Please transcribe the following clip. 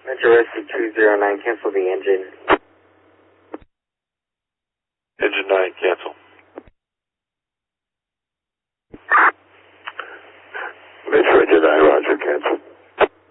Metro Rescue 209, cancel the engine. Engine 9, cancel. Metro Engine 9, roger, cancel.